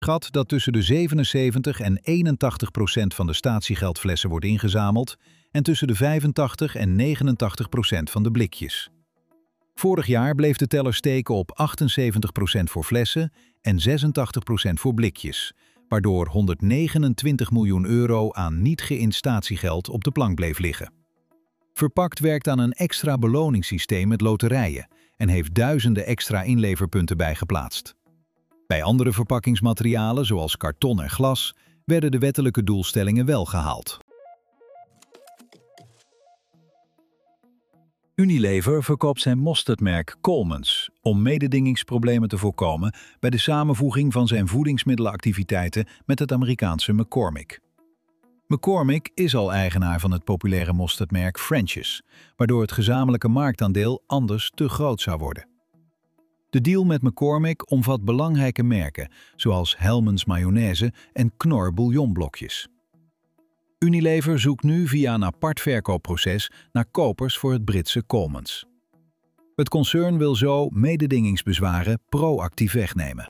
Schat dat tussen de 77 en 81% van de statiegeldflessen wordt ingezameld en tussen de 85 en 89% van de blikjes. Vorig jaar bleef de teller steken op 78% voor flessen en 86% voor blikjes, waardoor 129 miljoen euro aan niet geïnd statiegeld op de plank bleef liggen. Verpakt werkt aan een extra beloningssysteem met loterijen en heeft duizenden extra inleverpunten bijgeplaatst. Bij andere verpakkingsmaterialen, zoals karton en glas, werden de wettelijke doelstellingen wel gehaald. Unilever verkoopt zijn mosterdmerk Coleman's om mededingingsproblemen te voorkomen bij de samenvoeging van zijn voedingsmiddelenactiviteiten met het Amerikaanse McCormick. McCormick is al eigenaar van het populaire mosterdmerk French's, waardoor het gezamenlijke marktaandeel anders te groot zou worden. De deal met McCormick omvat belangrijke merken, zoals Hellmann's mayonaise en Knorr bouillonblokjes. Unilever zoekt nu via een apart verkoopproces naar kopers voor het Britse Coleman's. Het concern wil zo mededingingsbezwaren proactief wegnemen.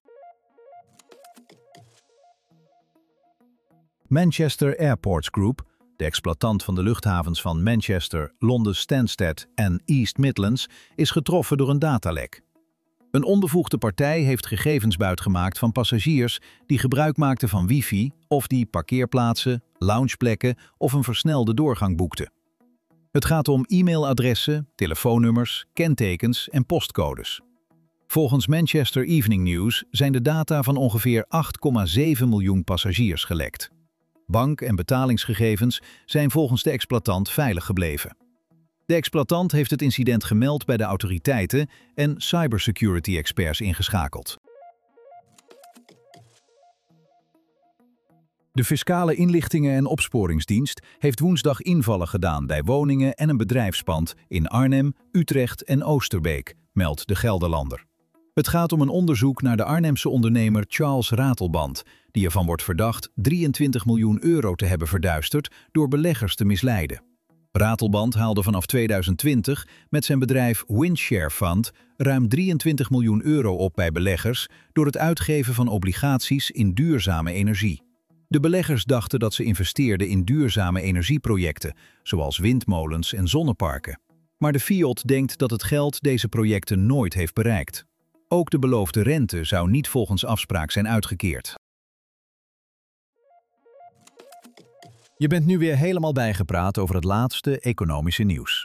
Manchester Airports Group, de exploitant van de luchthavens van Manchester, Londen Stansted en East Midlands, is getroffen door een datalek. Een onbevoegde partij heeft gegevens buitgemaakt van passagiers die gebruik maakten van wifi of die parkeerplaatsen, loungeplekken of een versnelde doorgang boekten. Het gaat om e-mailadressen, telefoonnummers, kentekens en postcodes. Volgens Manchester Evening News zijn de data van ongeveer 8,7 miljoen passagiers gelekt. Bank- en betalingsgegevens zijn volgens de exploitant veilig gebleven. De exploitant heeft het incident gemeld bij de autoriteiten en cybersecurity-experts ingeschakeld. De Fiscale Inlichtingen- en Opsporingsdienst heeft woensdag invallen gedaan bij woningen en een bedrijfspand in Arnhem, Utrecht en Oosterbeek, meldt de Gelderlander. Het gaat om een onderzoek naar de Arnhemse ondernemer Charles Ratelband, die ervan wordt verdacht 23 miljoen euro te hebben verduisterd door beleggers te misleiden. Ratelband haalde vanaf 2020 met zijn bedrijf Windshare Fund ruim 23 miljoen euro op bij beleggers door het uitgeven van obligaties in duurzame energie. De beleggers dachten dat ze investeerden in duurzame energieprojecten, zoals windmolens en zonneparken. Maar de FIOD denkt dat het geld deze projecten nooit heeft bereikt. Ook de beloofde rente zou niet volgens afspraak zijn uitgekeerd. Je bent nu weer helemaal bijgepraat over het laatste economische nieuws.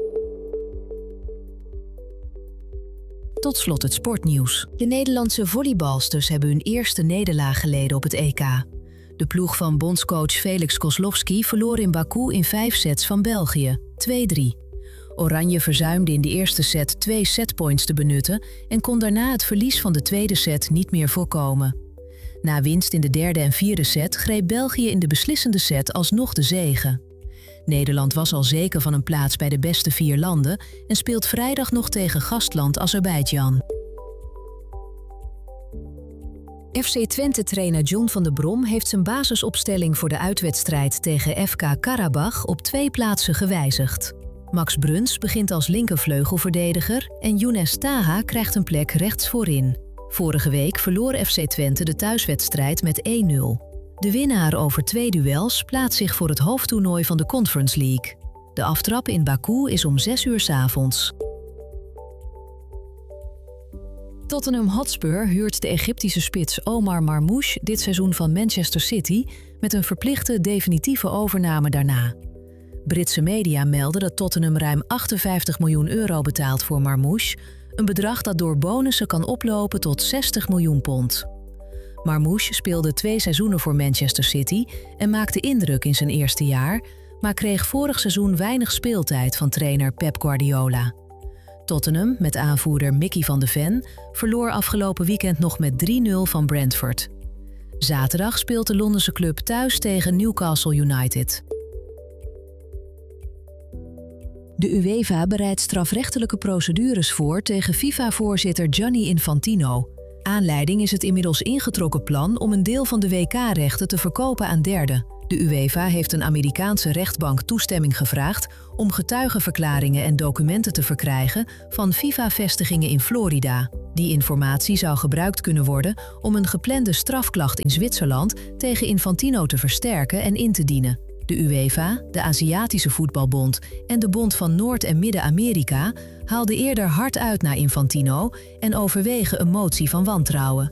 Tot slot het sportnieuws. De Nederlandse volleybalsters hebben hun eerste nederlaag geleden op het EK. De ploeg van bondscoach Felix Kozlowski verloor in Baku in 5 sets van België, 2-3. Oranje verzuimde in de eerste set 2 setpoints te benutten en kon daarna het verlies van de tweede set niet meer voorkomen. Na winst in de derde en vierde set greep België in de beslissende set alsnog de zege. Nederland was al zeker van een plaats bij de beste 4 landen en speelt vrijdag nog tegen gastland Azerbeidzjan. FC Twente-trainer John van der Brom heeft zijn basisopstelling voor de uitwedstrijd tegen FK Karabach op 2 plaatsen gewijzigd. Max Bruns begint als linkervleugelverdediger en Younes Taha krijgt een plek rechts voorin. Vorige week verloor FC Twente de thuiswedstrijd met 1-0. De winnaar over 2 duels plaatst zich voor het hoofdtoernooi van de Conference League. De aftrap in Baku is om 6 uur 's avonds. Tottenham Hotspur huurt de Egyptische spits Omar Marmoush dit seizoen van Manchester City met een verplichte definitieve overname daarna. Britse media melden dat Tottenham ruim 58 miljoen euro betaalt voor Marmoush, een bedrag dat door bonussen kan oplopen tot 60 miljoen pond. Marmoush speelde 2 seizoenen voor Manchester City en maakte indruk in zijn eerste jaar, maar kreeg vorig seizoen weinig speeltijd van trainer Pep Guardiola. Tottenham, met aanvoerder Mickey van de Ven, verloor afgelopen weekend nog met 3-0 van Brentford. Zaterdag speelt de Londense club thuis tegen Newcastle United. De UEFA bereidt strafrechtelijke procedures voor tegen FIFA-voorzitter Gianni Infantino. Aanleiding is het inmiddels ingetrokken plan om een deel van de WK-rechten te verkopen aan derden. De UEFA heeft een Amerikaanse rechtbank toestemming gevraagd om getuigenverklaringen en documenten te verkrijgen van FIFA-vestigingen in Florida. Die informatie zou gebruikt kunnen worden om een geplande strafklacht in Zwitserland tegen Infantino te versterken en in te dienen. De UEFA, de Aziatische Voetbalbond en de Bond van Noord- en Midden-Amerika haalden eerder hard uit naar Infantino en overwegen een motie van wantrouwen.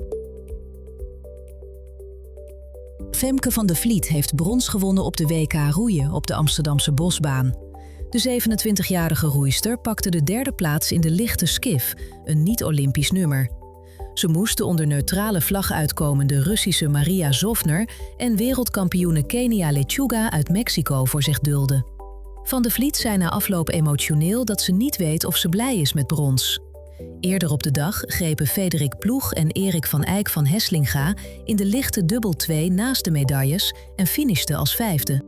Femke van de Vliet heeft brons gewonnen op de WK roeien op de Amsterdamse Bosbaan. De 27-jarige roeister pakte de derde plaats in de lichte skif, een niet-Olympisch nummer. Ze moesten onder neutrale vlag uitkomende Russische Maria Zofner en wereldkampioene Kenia Lechuga uit Mexico voor zich dulden. Van de Vliet zei na afloop emotioneel dat ze niet weet of ze blij is met brons. Eerder op de dag grepen Frederik Ploeg en Erik van Eyck van Heslinga in de lichte dubbel 2 naast de medailles en finishten als vijfde.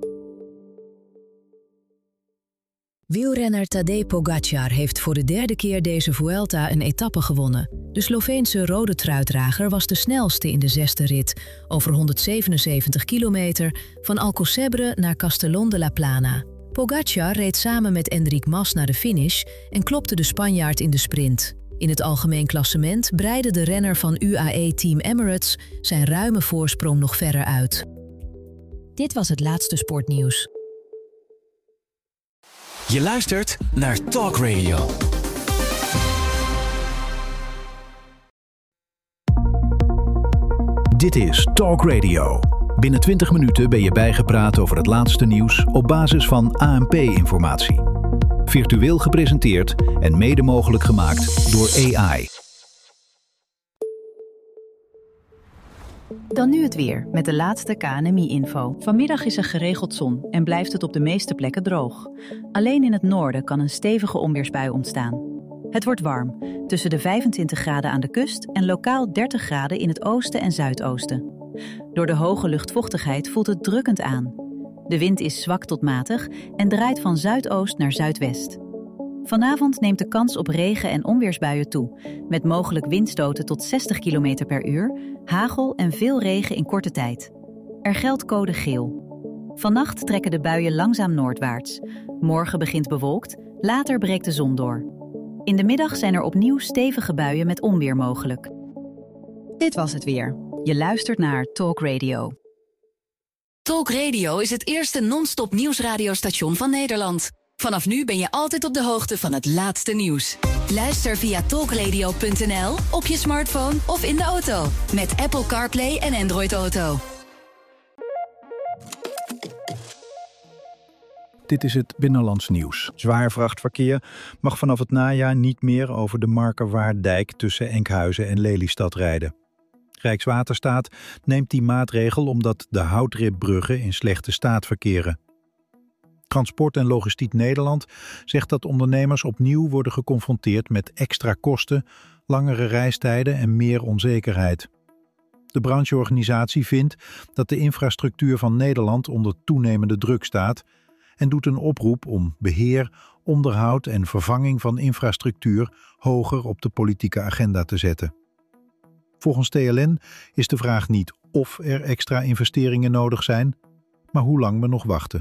Wielrenner Tadej Pogačar heeft voor de derde keer deze Vuelta een etappe gewonnen. De Sloveense rode truitdrager was de snelste in de zesde rit, over 177 kilometer, van Alcocebre naar Castellón de la Plana. Pogačar reed samen met Enric Mas naar de finish en klopte de Spanjaard in de sprint. In het algemeen klassement breidde de renner van UAE Team Emirates zijn ruime voorsprong nog verder uit. Dit was het laatste sportnieuws. Je luistert naar Talk Radio. Dit is Talk Radio. Binnen 20 minuten ben je bijgepraat over het laatste nieuws op basis van ANP-informatie. Virtueel gepresenteerd en mede mogelijk gemaakt door AI. Dan nu het weer, met de laatste KNMI-info. Vanmiddag is er geregeld zon en blijft het op de meeste plekken droog. Alleen in het noorden kan een stevige onweersbui ontstaan. Het wordt warm, tussen de 25 graden aan de kust en lokaal 30 graden in het oosten en zuidoosten. Door de hoge luchtvochtigheid voelt het drukkend aan. De wind is zwak tot matig en draait van zuidoost naar zuidwest. Vanavond neemt de kans op regen- en onweersbuien toe, met mogelijk windstoten tot 60 km per uur, hagel en veel regen in korte tijd. Er geldt code geel. Vannacht trekken de buien langzaam noordwaarts. Morgen begint bewolkt, later breekt de zon door. In de middag zijn er opnieuw stevige buien met onweer mogelijk. Dit was het weer. Je luistert naar Talk Radio. Talk Radio is het eerste non-stop nieuwsradiostation van Nederland. Vanaf nu ben je altijd op de hoogte van het laatste nieuws. Luister via talkradio.nl, op je smartphone of in de auto. Met Apple CarPlay en Android Auto. Dit is het Binnenlands Nieuws. Zwaar vrachtverkeer mag vanaf het najaar niet meer over de Markerwaarddijk tussen Enkhuizen en Lelystad rijden. Rijkswaterstaat neemt die maatregel omdat de houtribbruggen in slechte staat verkeren. Transport en Logistiek Nederland zegt dat ondernemers opnieuw worden geconfronteerd met extra kosten, langere reistijden en meer onzekerheid. De brancheorganisatie vindt dat de infrastructuur van Nederland onder toenemende druk staat en doet een oproep om beheer, onderhoud en vervanging van infrastructuur hoger op de politieke agenda te zetten. Volgens TLN is de vraag niet of er extra investeringen nodig zijn, maar hoe lang we nog wachten.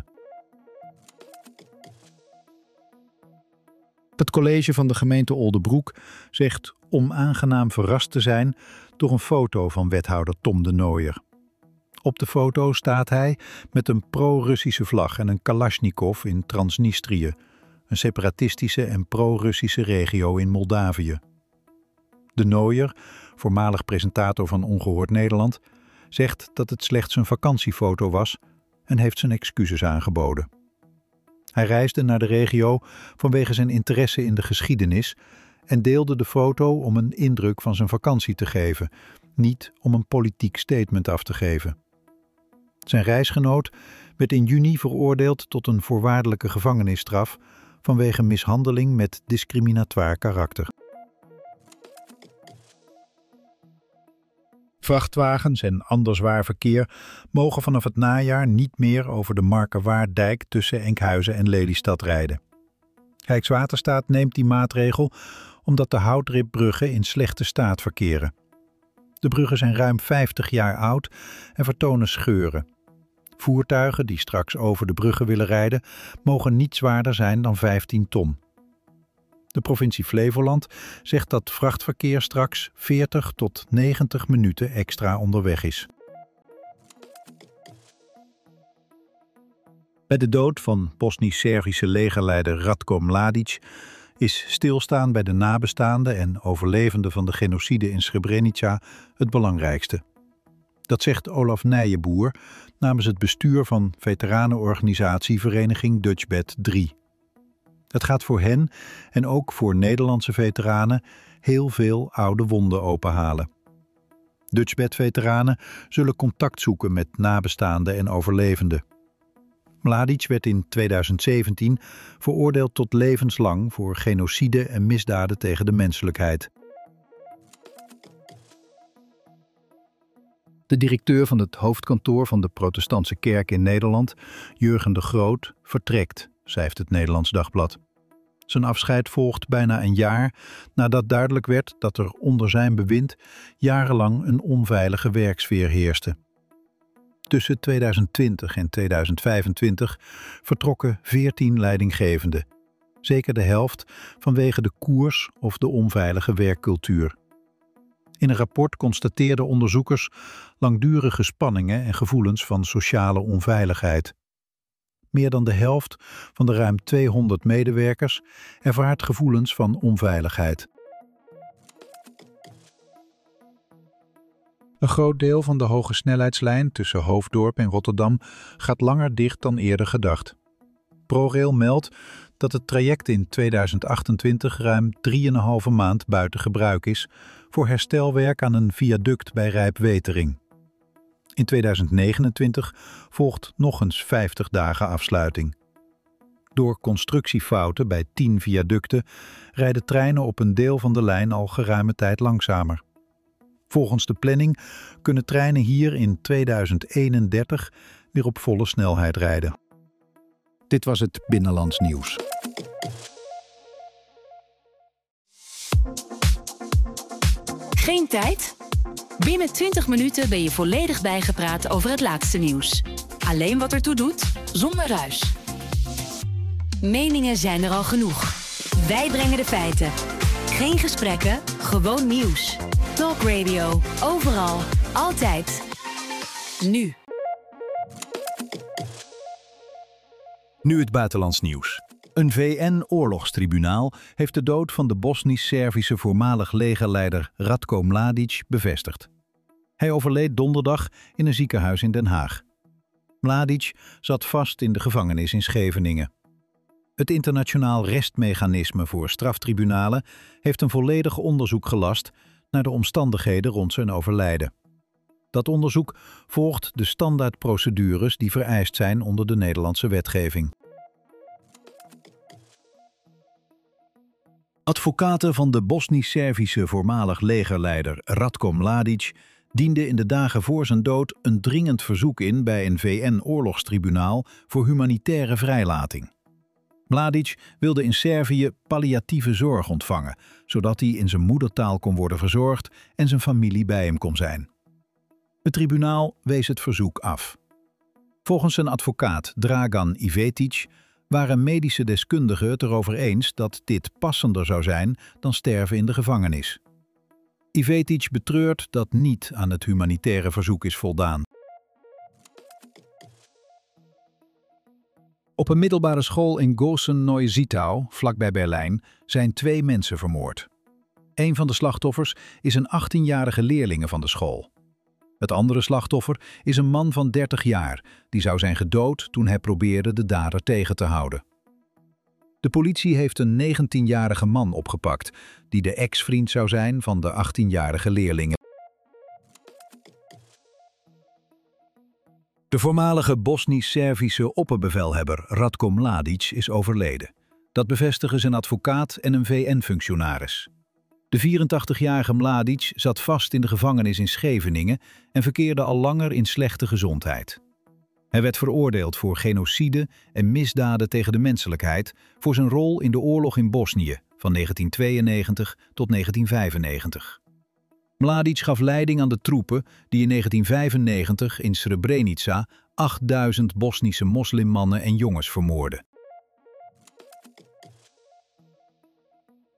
Het college van de gemeente Oldebroek zegt onaangenaam verrast te zijn door een foto van wethouder Tom de Nooijer. Op de foto staat hij met een pro-Russische vlag en een Kalashnikov in Transnistrië, een separatistische en pro-Russische regio in Moldavië. De Nooijer, voormalig presentator van Ongehoord Nederland, zegt dat het slechts een vakantiefoto was en heeft zijn excuses aangeboden. Hij reisde naar de regio vanwege zijn interesse in de geschiedenis en deelde de foto om een indruk van zijn vakantie te geven, niet om een politiek statement af te geven. Zijn reisgenoot werd in juni veroordeeld tot een voorwaardelijke gevangenisstraf vanwege mishandeling met discriminatoire karakter. Vrachtwagens en ander zwaar verkeer mogen vanaf het najaar niet meer over de Markerwaarddijk tussen Enkhuizen en Lelystad rijden. Rijkswaterstaat neemt die maatregel omdat de houtribbruggen in slechte staat verkeren. De bruggen zijn ruim 50 jaar oud en vertonen scheuren. Voertuigen die straks over de bruggen willen rijden, mogen niet zwaarder zijn dan 15 ton. De provincie Flevoland zegt dat vrachtverkeer straks 40 tot 90 minuten extra onderweg is. Bij de dood van Bosnisch-Servische legerleider Ratko Mladic is stilstaan bij de nabestaanden en overlevenden van de genocide in Srebrenica het belangrijkste. Dat zegt Olaf Nijenboer namens het bestuur van veteranenorganisatie Vereniging Dutchbed 3. Het gaat voor hen en ook voor Nederlandse veteranen heel veel oude wonden openhalen. Dutchbed-veteranen zullen contact zoeken met nabestaanden en overlevenden. Mladic werd in 2017 veroordeeld tot levenslang voor genocide en misdaden tegen de menselijkheid. De directeur van het hoofdkantoor van de Protestantse Kerk in Nederland, Jurgen de Groot, vertrekt, schrijft het Nederlands Dagblad. Zijn afscheid volgt bijna een jaar nadat duidelijk werd dat er onder zijn bewind jarenlang een onveilige werksfeer heerste. Tussen 2020 en 2025 vertrokken 14 leidinggevenden, zeker de helft vanwege de koers of de onveilige werkcultuur. In een rapport constateerden onderzoekers langdurige spanningen en gevoelens van sociale onveiligheid. Meer dan de helft van de ruim 200 medewerkers ervaart gevoelens van onveiligheid. Een groot deel van de hoge snelheidslijn tussen Hoofddorp en Rotterdam gaat langer dicht dan eerder gedacht. ProRail meldt dat het traject in 2028 ruim 3,5 maand buiten gebruik is voor herstelwerk aan een viaduct bij Rijpwetering. In 2029 volgt nog eens 50 dagen afsluiting. Door constructiefouten bij 10 viaducten rijden treinen op een deel van de lijn al geruime tijd langzamer. Volgens de planning kunnen treinen hier in 2031 weer op volle snelheid rijden. Dit was het Binnenlands Nieuws. Geen tijd? Binnen 20 minuten ben je volledig bijgepraat over het laatste nieuws. Alleen wat ertoe doet, zonder ruis. Meningen zijn er al genoeg. Wij brengen de feiten. Geen gesprekken, gewoon nieuws. Talk Radio. Overal. Altijd. Nu. Nu het buitenlands nieuws. Een VN-oorlogstribunaal heeft de dood van de Bosnisch-Servische voormalig legerleider Ratko Mladic bevestigd. Hij overleed donderdag in een ziekenhuis in Den Haag. Mladic zat vast in de gevangenis in Scheveningen. Het internationaal restmechanisme voor straftribunalen heeft een volledig onderzoek gelast naar de omstandigheden rond zijn overlijden. Dat onderzoek volgt de standaardprocedures die vereist zijn onder de Nederlandse wetgeving. Advocaten van de Bosnisch-Servische voormalig legerleider Ratko Mladic dienden in de dagen voor zijn dood een dringend verzoek in bij een VN-oorlogstribunaal voor humanitaire vrijlating. Mladic wilde in Servië palliatieve zorg ontvangen, zodat hij in zijn moedertaal kon worden verzorgd en zijn familie bij hem kon zijn. Het tribunaal wees het verzoek af. Volgens zijn advocaat Dragan Ivetic waren medische deskundigen het erover eens dat dit passender zou zijn dan sterven in de gevangenis. Ivetic betreurt dat niet aan het humanitaire verzoek is voldaan. Op een middelbare school in Gosen-Neusiedlau, vlakbij Berlijn, zijn 2 mensen vermoord. Een van de slachtoffers is een 18-jarige leerlinge van de school. Het andere slachtoffer is een man van 30 jaar, die zou zijn gedood toen hij probeerde de dader tegen te houden. De politie heeft een 19-jarige man opgepakt, die de ex-vriend zou zijn van de 18-jarige leerlinge. De voormalige Bosnisch-Servische opperbevelhebber Ratko Mladic is overleden. Dat bevestigen zijn advocaat en een VN-functionaris. De 84-jarige Mladic zat vast in de gevangenis in Scheveningen en verkeerde al langer in slechte gezondheid. Hij werd veroordeeld voor genocide en misdaden tegen de menselijkheid voor zijn rol in de oorlog in Bosnië van 1992 tot 1995. Mladic gaf leiding aan de troepen die in 1995 in Srebrenica 8000 Bosnische moslimmannen en jongens vermoordden.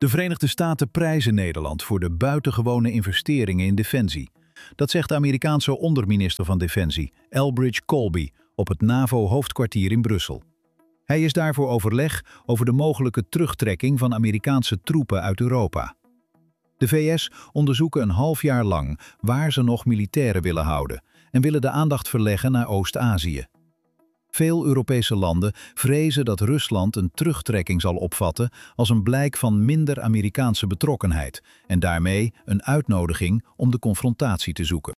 De Verenigde Staten prijzen Nederland voor de buitengewone investeringen in defensie. Dat zegt de Amerikaanse onderminister van Defensie, Elbridge Colby, op het NAVO-hoofdkwartier in Brussel. Hij is daar voor overleg over de mogelijke terugtrekking van Amerikaanse troepen uit Europa. De VS onderzoeken een half jaar lang waar ze nog militairen willen houden en willen de aandacht verleggen naar Oost-Azië. Veel Europese landen vrezen dat Rusland een terugtrekking zal opvatten als een blijk van minder Amerikaanse betrokkenheid en daarmee een uitnodiging om de confrontatie te zoeken.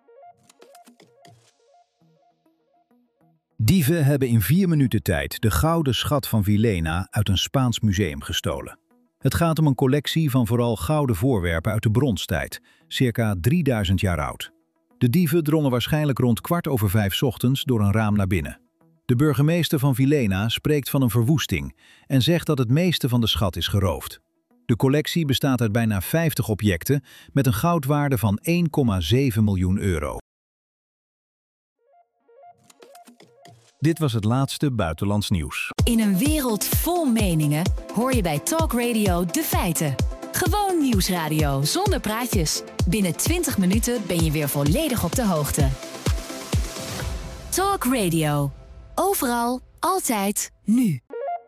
Dieven hebben in 4 minuten tijd de gouden schat van Villena uit een Spaans museum gestolen. Het gaat om een collectie van vooral gouden voorwerpen uit de bronstijd, circa 3000 jaar oud. De dieven drongen waarschijnlijk rond 4:15 ochtends door een raam naar binnen. De burgemeester van Villena spreekt van een verwoesting en zegt dat het meeste van de schat is geroofd. De collectie bestaat uit bijna 50 objecten met een goudwaarde van 1,7 miljoen euro. Dit was het laatste buitenlands nieuws. In een wereld vol meningen hoor je bij Talk Radio de feiten. Gewoon nieuwsradio zonder praatjes. Binnen 20 minuten ben je weer volledig op de hoogte. Talk Radio. Overal, altijd, nu.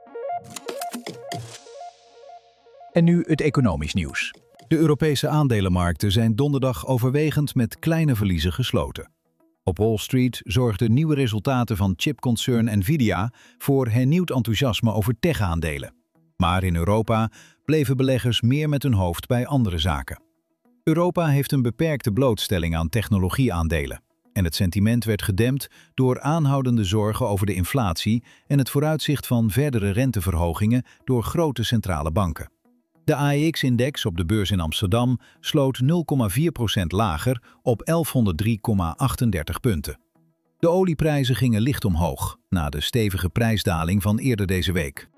En nu het economisch nieuws. De Europese aandelenmarkten zijn donderdag overwegend met kleine verliezen gesloten. Op Wall Street zorgden nieuwe resultaten van chipconcern Nvidia voor hernieuwd enthousiasme over tech-aandelen. Maar in Europa bleven beleggers meer met hun hoofd bij andere zaken. Europa heeft een beperkte blootstelling aan technologieaandelen. En het sentiment werd gedempt door aanhoudende zorgen over de inflatie en het vooruitzicht van verdere renteverhogingen door grote centrale banken. De AEX-index op de beurs in Amsterdam sloot 0,4% lager op 1103,38 punten. De olieprijzen gingen licht omhoog na de stevige prijsdaling van eerder deze week.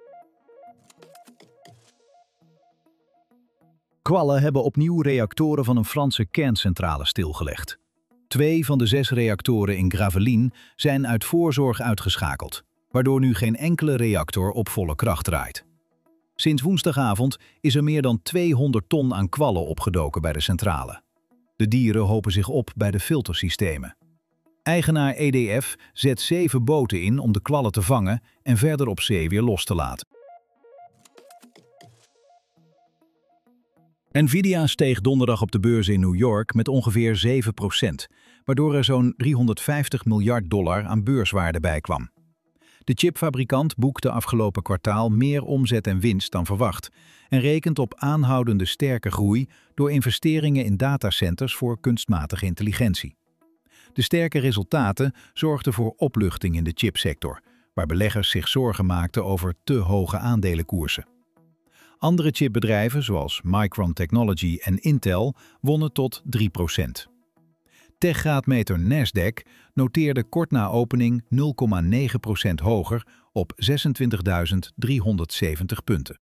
Kwallen hebben opnieuw reactoren van een Franse kerncentrale stilgelegd. 2 van de 6 reactoren in Gravelines zijn uit voorzorg uitgeschakeld, waardoor nu geen enkele reactor op volle kracht draait. Sinds woensdagavond is er meer dan 200 ton aan kwallen opgedoken bij de centrale. De dieren hopen zich op bij de filtersystemen. Eigenaar EDF zet 7 boten in om de kwallen te vangen en verder op zee weer los te laten. Nvidia steeg donderdag op de beurs in New York met ongeveer 7%, waardoor er zo'n $350 miljard aan beurswaarde bij kwam. De chipfabrikant boekte afgelopen kwartaal meer omzet en winst dan verwacht en rekent op aanhoudende sterke groei door investeringen in datacenters voor kunstmatige intelligentie. De sterke resultaten zorgden voor opluchting in de chipsector, waar beleggers zich zorgen maakten over te hoge aandelenkoersen. Andere chipbedrijven zoals Micron Technology en Intel wonnen tot 3%. Techgraadmeter Nasdaq noteerde kort na opening 0,9% hoger op 26.370 punten.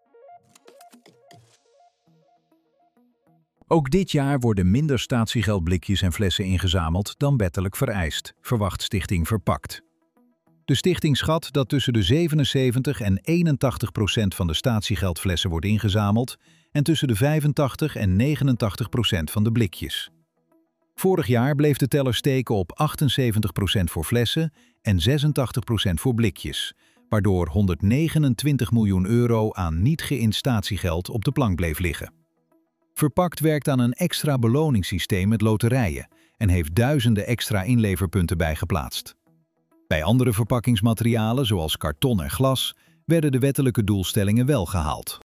Ook dit jaar worden minder statiegeldblikjes en flessen ingezameld dan wettelijk vereist, verwacht Stichting Verpakt. De stichting schat dat tussen de 77 en 81% van de statiegeldflessen wordt ingezameld en tussen de 85 en 89% van de blikjes. Vorig jaar bleef de teller steken op 78% voor flessen en 86% voor blikjes, waardoor 129 miljoen euro aan niet geïnd statiegeld op de plank bleef liggen. Verpakt werkt aan een extra beloningssysteem met loterijen en heeft duizenden extra inleverpunten bijgeplaatst. Bij andere verpakkingsmaterialen, zoals karton en glas, werden de wettelijke doelstellingen wel gehaald.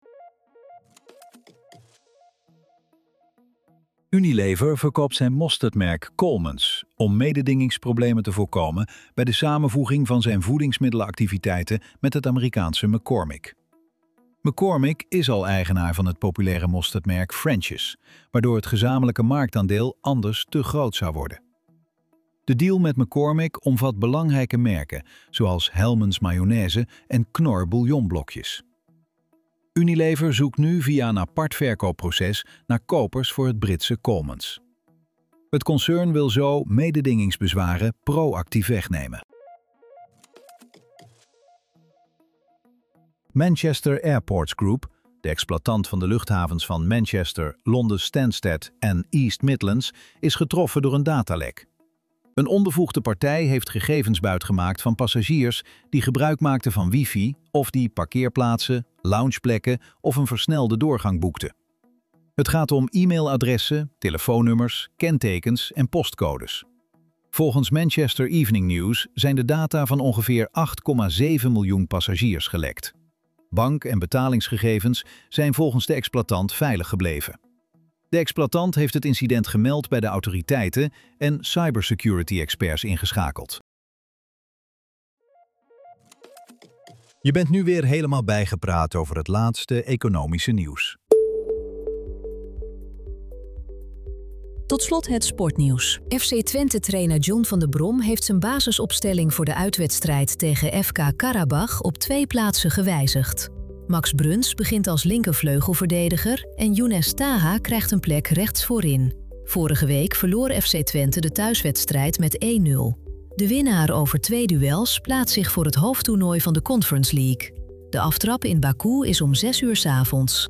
Unilever verkoopt zijn mosterdmerk Coleman's om mededingingsproblemen te voorkomen bij de samenvoeging van zijn voedingsmiddelenactiviteiten met het Amerikaanse McCormick. McCormick is al eigenaar van het populaire mosterdmerk French's, waardoor het gezamenlijke marktaandeel anders te groot zou worden. De deal met McCormick omvat belangrijke merken zoals Hellmann's mayonaise en Knorr bouillonblokjes. Unilever zoekt nu via een apart verkoopproces naar kopers voor het Britse Coleman's. Het concern wil zo mededingingsbezwaren proactief wegnemen. Manchester Airports Group, de exploitant van de luchthavens van Manchester, Londen Stansted en East Midlands, is getroffen door een datalek. Een onbevoegde partij heeft gegevens buitgemaakt van passagiers die gebruik maakten van wifi of die parkeerplaatsen, loungeplekken of een versnelde doorgang boekten. Het gaat om e-mailadressen, telefoonnummers, kentekens en postcodes. Volgens Manchester Evening News zijn de data van ongeveer 8,7 miljoen passagiers gelekt. Bank- en betalingsgegevens zijn volgens de exploitant veilig gebleven. De exploitant heeft het incident gemeld bij de autoriteiten en cybersecurity-experts ingeschakeld. Je bent nu weer helemaal bijgepraat over het laatste economische nieuws. Tot slot het sportnieuws. FC Twente-trainer John van der Brom heeft zijn basisopstelling voor de uitwedstrijd tegen FK Karabach op 2 plaatsen gewijzigd. Max Bruns begint als linkervleugelverdediger en Younes Taha krijgt een plek rechts voorin. Vorige week verloor FC Twente de thuiswedstrijd met 1-0. De winnaar over 2 duels plaatst zich voor het hoofdtoernooi van de Conference League. De aftrap in Baku is om 6 uur 's avonds.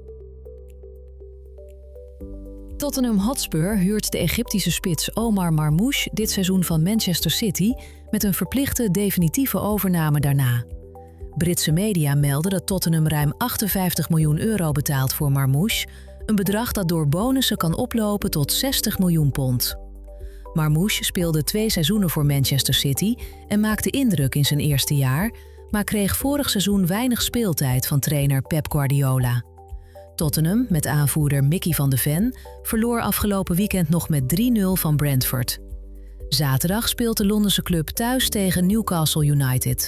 Tottenham Hotspur huurt de Egyptische spits Omar Marmoush dit seizoen van Manchester City met een verplichte definitieve overname daarna. Britse media melden dat Tottenham ruim 58 miljoen euro betaalt voor Marmoush, een bedrag dat door bonussen kan oplopen tot 60 miljoen pond. Marmoush speelde 2 seizoenen voor Manchester City en maakte indruk in zijn eerste jaar, maar kreeg vorig seizoen weinig speeltijd van trainer Pep Guardiola. Tottenham, met aanvoerder Mickey van de Ven, verloor afgelopen weekend nog met 3-0 van Brentford. Zaterdag speelt de Londense club thuis tegen Newcastle United.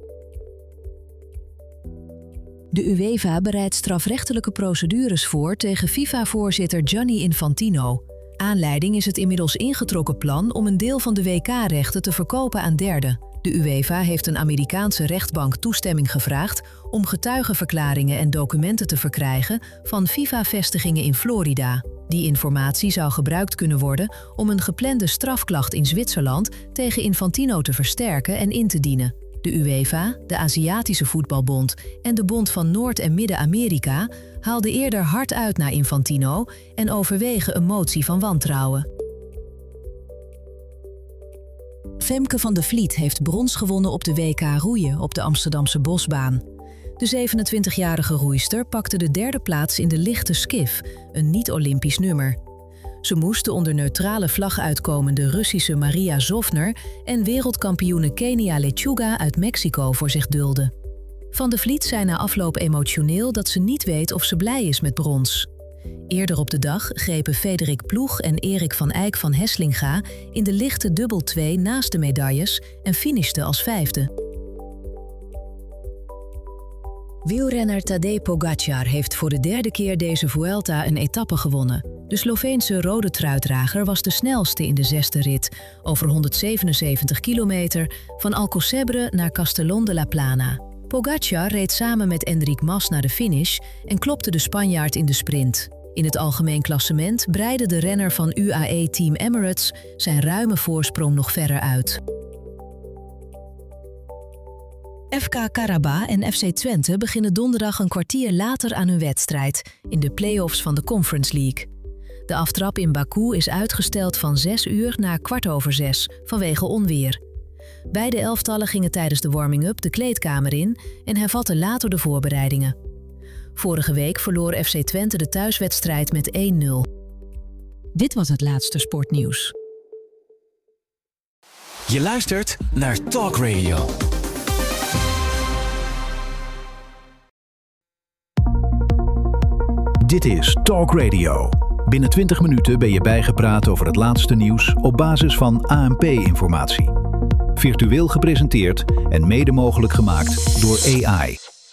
De UEFA bereidt strafrechtelijke procedures voor tegen FIFA-voorzitter Gianni Infantino. Aanleiding is het inmiddels ingetrokken plan om een deel van de WK-rechten te verkopen aan derden. De UEFA heeft een Amerikaanse rechtbank toestemming gevraagd om getuigenverklaringen en documenten te verkrijgen van FIFA-vestigingen in Florida. Die informatie zou gebruikt kunnen worden om een geplande strafklacht in Zwitserland tegen Infantino te versterken en in te dienen. De UEFA, de Aziatische Voetbalbond en de Bond van Noord- en Midden-Amerika haalden eerder hard uit naar Infantino en overwegen een motie van wantrouwen. Femke van de Vliet heeft brons gewonnen op de WK roeien op de Amsterdamse Bosbaan. De 27-jarige roeister pakte de 3e plaats in de lichte skiff, een niet-Olympisch nummer. Ze moesten onder neutrale vlag uitkomende Russische Maria Zofner en wereldkampioene Kenia Lechuga uit Mexico voor zich dulden. Van de Vliet zei na afloop emotioneel dat ze niet weet of ze blij is met brons. Eerder op de dag grepen Frederik Ploeg en Erik van Eyck van Heslinga in de lichte dubbel 2 naast de medailles en finishten als 5e. Wielrenner Tadej Pogačar heeft voor de 3e keer deze Vuelta een etappe gewonnen. De Sloveense rode truitdrager was de snelste in de 6e rit, over 177 kilometer, van Alcocebre naar Castellón de la Plana. Pogačar reed samen met Enric Mas naar de finish en klopte de Spanjaard in de sprint. In het algemeen klassement breidde de renner van UAE Team Emirates zijn ruime voorsprong nog verder uit. FK Karabach en FC Twente beginnen donderdag een kwartier later aan hun wedstrijd in de play-offs van de Conference League. De aftrap in Baku is uitgesteld van 6 uur naar 6:15 vanwege onweer. Beide elftallen gingen tijdens de warming-up de kleedkamer in en hervatten later de voorbereidingen. Vorige week verloor FC Twente de thuiswedstrijd met 1-0. Dit was het laatste sportnieuws. Je luistert naar Talk Radio. Dit is Talk Radio. Binnen 20 minuten ben je bijgepraat over het laatste nieuws op basis van ANP-informatie. Virtueel gepresenteerd en mede mogelijk gemaakt door AI.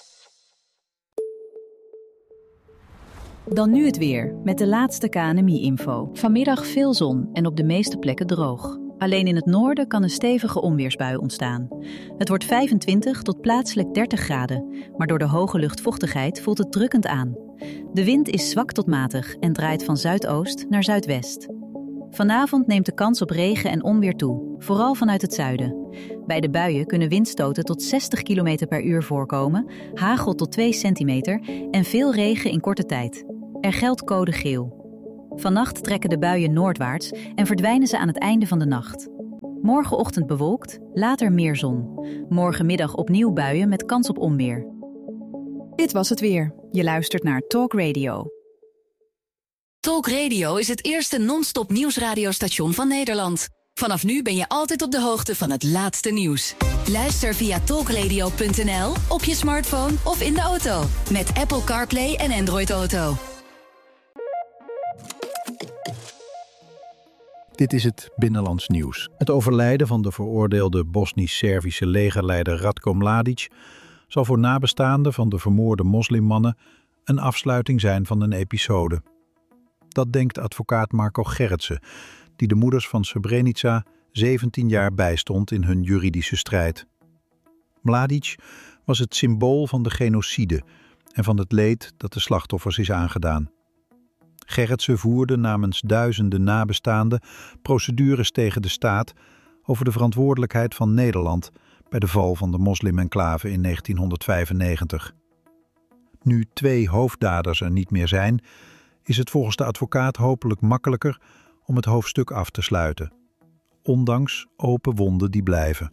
Dan nu het weer, met de laatste KNMI-info. Vanmiddag veel zon en op de meeste plekken droog. Alleen in het noorden kan een stevige onweersbui ontstaan. Het wordt 25 tot plaatselijk 30 graden, maar door de hoge luchtvochtigheid voelt het drukkend aan. De wind is zwak tot matig en draait van zuidoost naar zuidwest. Vanavond neemt de kans op regen en onweer toe, vooral vanuit het zuiden. Bij de buien kunnen windstoten tot 60 km per uur voorkomen, hagel tot 2 centimeter en veel regen in korte tijd. Er geldt code geel. Vannacht trekken de buien noordwaarts en verdwijnen ze aan het einde van de nacht. Morgenochtend bewolkt, later meer zon. Morgenmiddag opnieuw buien met kans op onweer. Dit was het weer. Je luistert naar Talk Radio. Talk Radio is het eerste non-stop nieuwsradiostation van Nederland. Vanaf nu ben je altijd op de hoogte van het laatste nieuws. Luister via talkradio.nl, op je smartphone of in de auto. Met Apple CarPlay en Android Auto. Dit is het Binnenlands Nieuws. Het overlijden van de veroordeelde Bosnisch-Servische legerleider Ratko Mladic zal voor nabestaanden van de vermoorde moslimmannen een afsluiting zijn van een episode. Dat denkt advocaat Marco Gerritsen, die de moeders van Srebrenica 17 jaar bijstond in hun juridische strijd. Mladic was het symbool van de genocide en van het leed dat de slachtoffers is aangedaan. Gerritsen voerde namens duizenden nabestaanden procedures tegen de staat over de verantwoordelijkheid van Nederland bij de val van de moslim-enclave in 1995. Nu 2 hoofddaders er niet meer zijn, is het volgens de advocaat hopelijk makkelijker om het hoofdstuk af te sluiten, ondanks open wonden die blijven.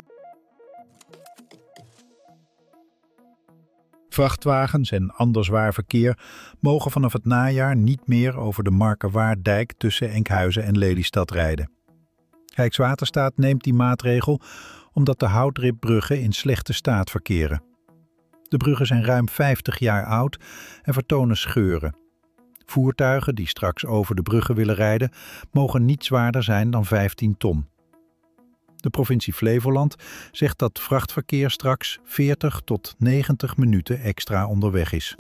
Vrachtwagens en ander zwaar verkeer mogen vanaf het najaar niet meer over de Markerwaarddijk tussen Enkhuizen en Lelystad rijden. Rijkswaterstaat neemt die maatregel omdat de houtribbruggen in slechte staat verkeren. De bruggen zijn ruim 50 jaar oud en vertonen scheuren. Voertuigen die straks over de bruggen willen rijden, mogen niet zwaarder zijn dan 15 ton. De provincie Flevoland zegt dat vrachtverkeer straks 40 tot 90 minuten extra onderweg is.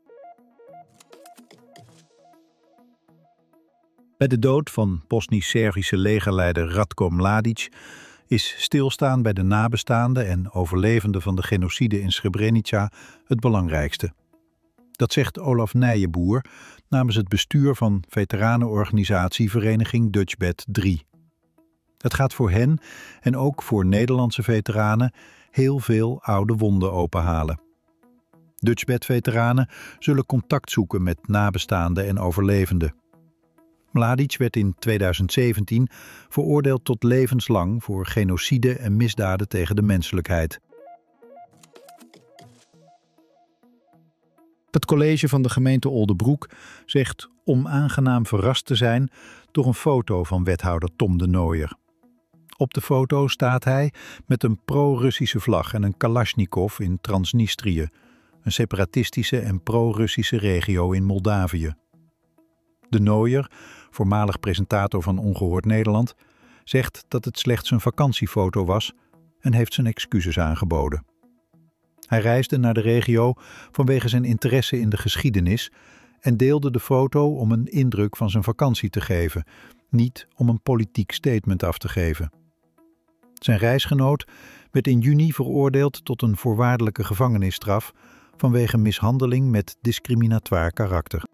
Bij de dood van Bosnisch-Servische legerleider Ratko Mladic is stilstaan bij de nabestaanden en overlevenden van de genocide in Srebrenica het belangrijkste. Dat zegt Olaf Nijenboer namens het bestuur van veteranenorganisatie Vereniging Dutchbed 3. Het gaat voor hen en ook voor Nederlandse veteranen heel veel oude wonden openhalen. Dutchbed-veteranen zullen contact zoeken met nabestaanden en overlevenden. Mladic werd in 2017 veroordeeld tot levenslang voor genocide en misdaden tegen de menselijkheid. Het college van de gemeente Oldebroek zegt onaangenaam verrast te zijn door een foto van wethouder Tom de Nooijer. Op de foto staat hij met een pro-Russische vlag en een Kalashnikov in Transnistrië, een separatistische en pro-Russische regio in Moldavië. De Nooijer, voormalig presentator van Ongehoord Nederland, zegt dat het slechts een vakantiefoto was en heeft zijn excuses aangeboden. Hij reisde naar de regio vanwege zijn interesse in de geschiedenis en deelde de foto om een indruk van zijn vakantie te geven, niet om een politiek statement af te geven. Zijn reisgenoot werd in juni veroordeeld tot een voorwaardelijke gevangenisstraf vanwege mishandeling met discriminatoir karakter.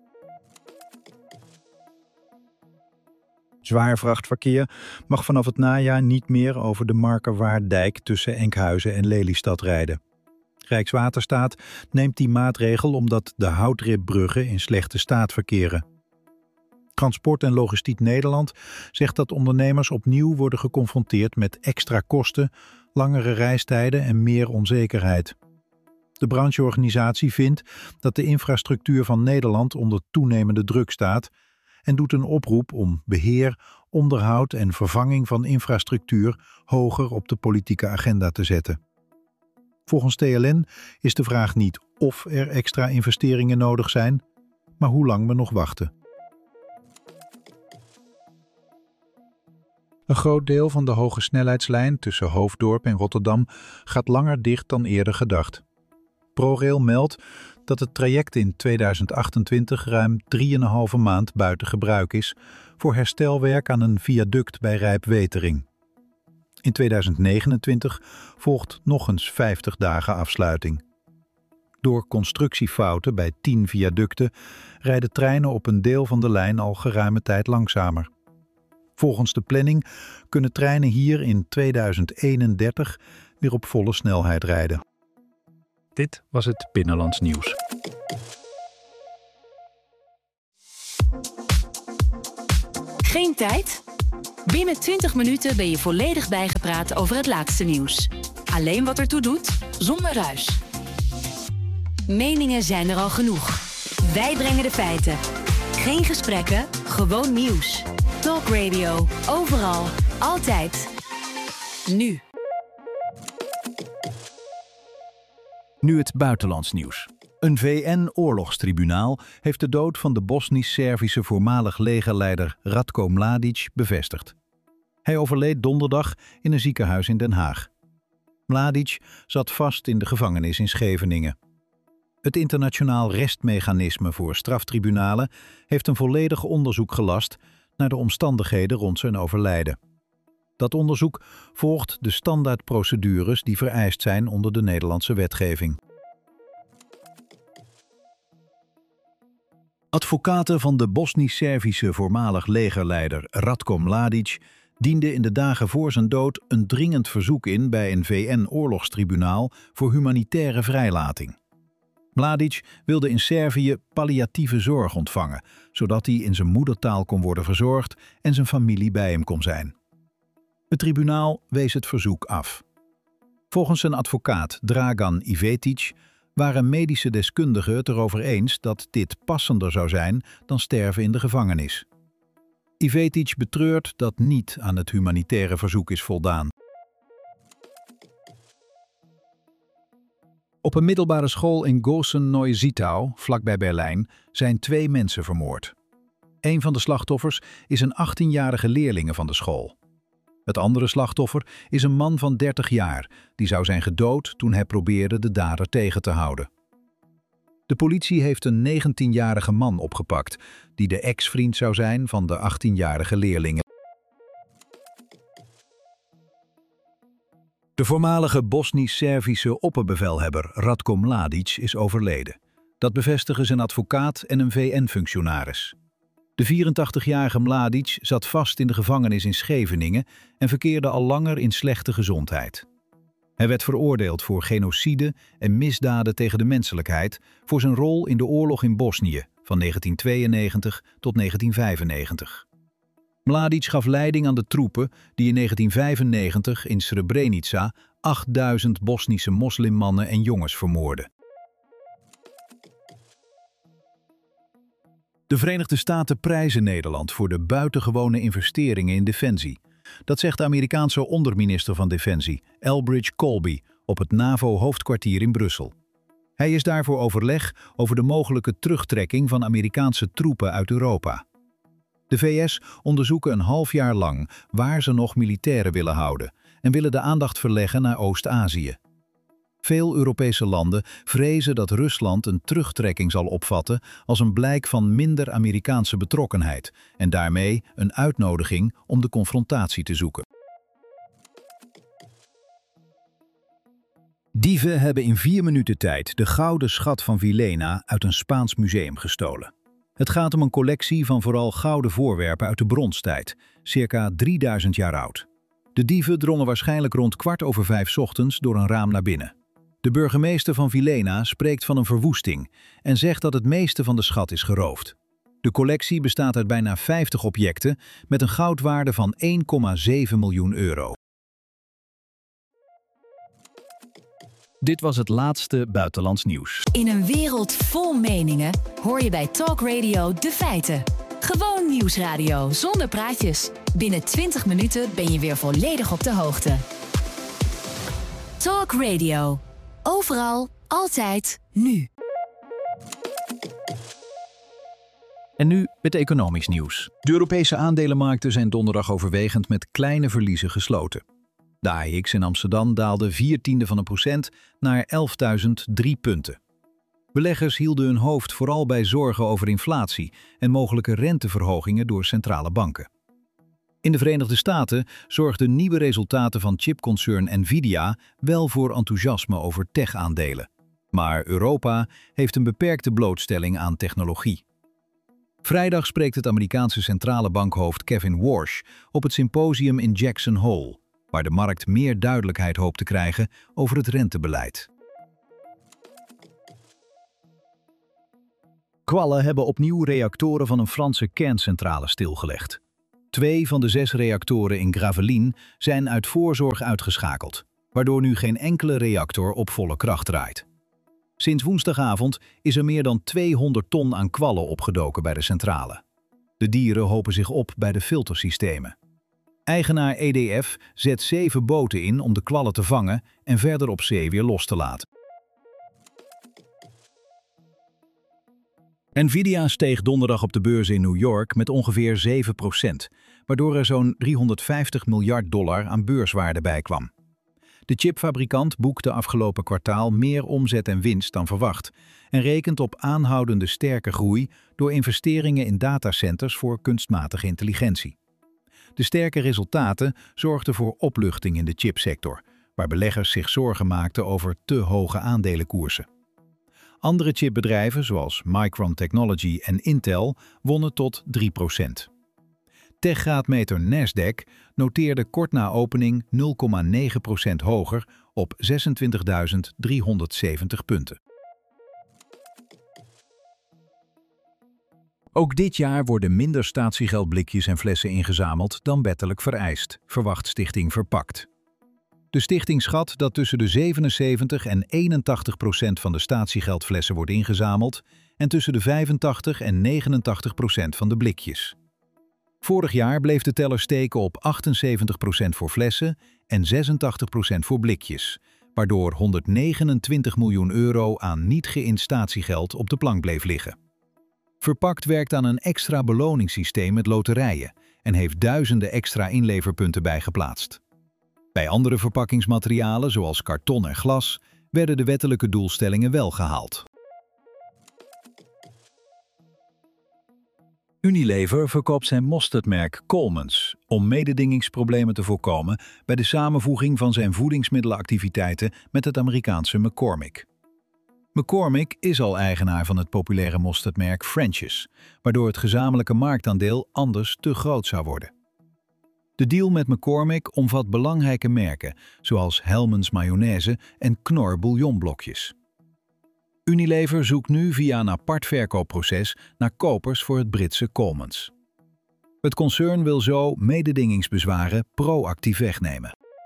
Zwaar vrachtverkeer mag vanaf het najaar niet meer over de Markerwaarddijk tussen Enkhuizen en Lelystad rijden. Rijkswaterstaat neemt die maatregel omdat de houtribbruggen in slechte staat verkeren. Transport en Logistiek Nederland zegt dat ondernemers opnieuw worden geconfronteerd met extra kosten, langere reistijden en meer onzekerheid. De brancheorganisatie vindt dat de infrastructuur van Nederland onder toenemende druk staat en doet een oproep om beheer, onderhoud en vervanging van infrastructuur hoger op de politieke agenda te zetten. Volgens TLN is de vraag niet of er extra investeringen nodig zijn, maar hoe lang we nog wachten. Een groot deel van de hoge snelheidslijn tussen Hoofddorp en Rotterdam gaat langer dicht dan eerder gedacht. ProRail meldt dat het traject in 2028 ruim 3,5 maand buiten gebruik is voor herstelwerk aan een viaduct bij Rijpwetering. In 2029 volgt nog eens 50 dagen afsluiting. Door constructiefouten bij 10 viaducten rijden treinen op een deel van de lijn al geruime tijd langzamer. Volgens de planning kunnen treinen hier in 2031 weer op volle snelheid rijden. Dit was het Binnenlands Nieuws. Geen tijd? Binnen 20 minuten ben je volledig bijgepraat over het laatste nieuws. Alleen wat ertoe doet, zonder ruis. Meningen zijn er al genoeg. Wij brengen de feiten. Geen gesprekken, gewoon nieuws. Talk Radio, overal, altijd. Nu. Nu het buitenlands nieuws. Een VN-oorlogstribunaal heeft de dood van de Bosnisch-Servische voormalig legerleider Ratko Mladic bevestigd. Hij overleed donderdag in een ziekenhuis in Den Haag. Mladic zat vast in de gevangenis in Scheveningen. Het internationaal restmechanisme voor straftribunalen heeft een volledig onderzoek gelast naar de omstandigheden rond zijn overlijden. Dat onderzoek volgt de standaardprocedures die vereist zijn onder de Nederlandse wetgeving. Advocaten van de Bosnisch-Servische voormalig legerleider Ratko Mladic dienden in de dagen voor zijn dood een dringend verzoek in bij een VN-oorlogstribunaal voor humanitaire vrijlating. Mladic wilde in Servië palliatieve zorg ontvangen, zodat hij in zijn moedertaal kon worden verzorgd en zijn familie bij hem kon zijn. Het tribunaal wees het verzoek af. Volgens zijn advocaat Dragan Ivetic waren medische deskundigen het erover eens dat dit passender zou zijn dan sterven in de gevangenis. Ivetic betreurt dat niet aan het humanitaire verzoek is voldaan. Op een middelbare school in Gosen-Neusiedlau, vlakbij Berlijn, zijn 2 mensen vermoord. Een van de slachtoffers is een 18-jarige leerlinge van de school. Het andere slachtoffer is een man van 30 jaar, die zou zijn gedood toen hij probeerde de dader tegen te houden. De politie heeft een 19-jarige man opgepakt, die de ex-vriend zou zijn van de 18-jarige leerlinge. De voormalige Bosnisch-Servische opperbevelhebber Ratko Mladic is overleden. Dat bevestigen zijn advocaat en een VN-functionaris. De 84-jarige Mladic zat vast in de gevangenis in Scheveningen en verkeerde al langer in slechte gezondheid. Hij werd veroordeeld voor genocide en misdaden tegen de menselijkheid voor zijn rol in de oorlog in Bosnië van 1992 tot 1995. Mladic gaf leiding aan de troepen die in 1995 in Srebrenica 8000 Bosnische moslimmannen en jongens vermoordden. De Verenigde Staten prijzen Nederland voor de buitengewone investeringen in defensie. Dat zegt de Amerikaanse onderminister van Defensie, Elbridge Colby, op het NAVO-hoofdkwartier in Brussel. Hij is daar voor overleg over de mogelijke terugtrekking van Amerikaanse troepen uit Europa. De VS onderzoeken een half jaar lang waar ze nog militairen willen houden en willen de aandacht verleggen naar Oost-Azië. Veel Europese landen vrezen dat Rusland een terugtrekking zal opvatten als een blijk van minder Amerikaanse betrokkenheid en daarmee een uitnodiging om de confrontatie te zoeken. Dieven hebben in 4 minuten tijd de gouden schat van Villena uit een Spaans museum gestolen. Het gaat om een collectie van vooral gouden voorwerpen uit de bronstijd, circa 3000 jaar oud. De dieven drongen waarschijnlijk rond 4:15 ochtends door een raam naar binnen. De burgemeester van Villena spreekt van een verwoesting en zegt dat het meeste van de schat is geroofd. De collectie bestaat uit bijna 50 objecten met een goudwaarde van 1,7 miljoen euro. Dit was het laatste buitenlands nieuws. In een wereld vol meningen hoor je bij Talk Radio de feiten. Gewoon nieuwsradio zonder praatjes. Binnen 20 minuten ben je weer volledig op de hoogte. Talk Radio. Overal, altijd, nu. En nu het economisch nieuws. De Europese aandelenmarkten zijn donderdag overwegend met kleine verliezen gesloten. De AEX in Amsterdam daalde 0,4% naar 11.003 punten. Beleggers hielden hun hoofd vooral bij zorgen over inflatie en mogelijke renteverhogingen door centrale banken. In de Verenigde Staten zorgden nieuwe resultaten van chipconcern Nvidia wel voor enthousiasme over tech-aandelen. Maar Europa heeft een beperkte blootstelling aan technologie. Vrijdag spreekt het Amerikaanse centrale bankhoofd Kevin Warsh op het symposium in Jackson Hole, waar de markt meer duidelijkheid hoopt te krijgen over het rentebeleid. Kwallen hebben opnieuw reactoren van een Franse kerncentrale stilgelegd. 2 van de 6 reactoren in Gravelines zijn uit voorzorg uitgeschakeld, waardoor nu geen enkele reactor op volle kracht draait. Sinds woensdagavond is er meer dan 200 ton aan kwallen opgedoken bij de centrale. De dieren hopen zich op bij de filtersystemen. Eigenaar EDF zet 7 boten in om de kwallen te vangen en verder op zee weer los te laten. Nvidia steeg donderdag op de beurs in New York met ongeveer 7%, waardoor er zo'n $350 miljard aan beurswaarde bij kwam. De chipfabrikant boekte afgelopen kwartaal meer omzet en winst dan verwacht en rekent op aanhoudende sterke groei door investeringen in datacenters voor kunstmatige intelligentie. De sterke resultaten zorgden voor opluchting in de chipsector, waar beleggers zich zorgen maakten over te hoge aandelenkoersen. Andere chipbedrijven zoals Micron Technology en Intel wonnen tot 3%. Techgraadmeter Nasdaq noteerde kort na opening 0,9% hoger op 26.370 punten. Ook dit jaar worden minder statiegeldblikjes en flessen ingezameld dan wettelijk vereist, verwacht Stichting Verpakt. De stichting schat dat tussen de 77 en 81% van de statiegeldflessen wordt ingezameld en tussen de 85 en 89% van de blikjes. Vorig jaar bleef de teller steken op 78% voor flessen en 86% voor blikjes, waardoor €129 miljoen aan niet geïnd statiegeld op de plank bleef liggen. Verpakt werkt aan een extra beloningssysteem met loterijen en heeft duizenden extra inleverpunten bijgeplaatst. Bij andere verpakkingsmaterialen, zoals karton en glas, werden de wettelijke doelstellingen wel gehaald. Unilever verkoopt zijn mosterdmerk Coleman's om mededingingsproblemen te voorkomen bij de samenvoeging van zijn voedingsmiddelenactiviteiten met het Amerikaanse McCormick. McCormick is al eigenaar van het populaire mosterdmerk French's, waardoor het gezamenlijke marktaandeel anders te groot zou worden. De deal met McCormick omvat belangrijke merken zoals Hellmann's mayonaise en Knorr bouillonblokjes. Unilever zoekt nu via een apart verkoopproces naar kopers voor het Britse Coleman's. Het concern wil zo mededingingsbezwaren proactief wegnemen.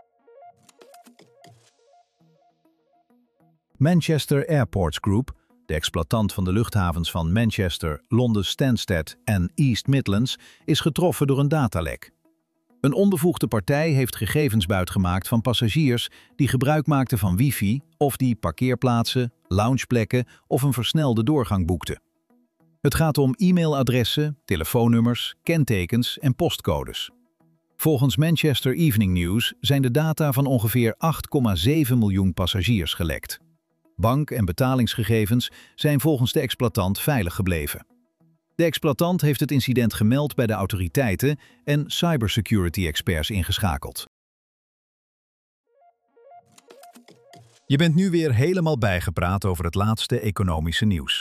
Manchester Airports Group, de exploitant van de luchthavens van Manchester, Londen Stansted en East Midlands, is getroffen door een datalek. Een onbevoegde partij heeft gegevens buitgemaakt van passagiers die gebruik maakten van wifi of die parkeerplaatsen, loungeplekken of een versnelde doorgang boekten. Het gaat om e-mailadressen, telefoonnummers, kentekens en postcodes. Volgens Manchester Evening News zijn de data van ongeveer 8,7 miljoen passagiers gelekt. Bank- en betalingsgegevens zijn volgens de exploitant veilig gebleven. De exploitant heeft het incident gemeld bij de autoriteiten en cybersecurity-experts ingeschakeld. Je bent nu weer helemaal bijgepraat over het laatste economische nieuws.